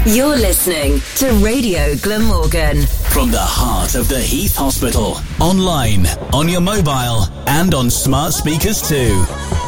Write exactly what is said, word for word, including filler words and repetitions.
You're listening to Radio Glamorgan. From the heart of the Heath Hospital. Online, on your mobile, and on smart speakers too.